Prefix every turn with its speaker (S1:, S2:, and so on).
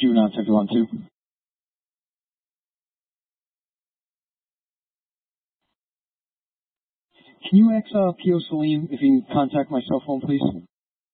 S1: June on 51-2. Can you ask P.O. Salim if he can contact my cell phone, please?